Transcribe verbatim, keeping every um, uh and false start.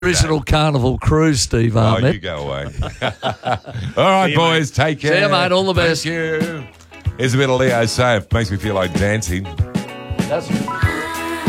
Original Carnival Cruise, Steve Oh, Ahmed. you go away. All right, you, boys, take care. See you, mate. All the best. Thank you. Here's a bit of Leo Safe. Makes me feel like dancing. That's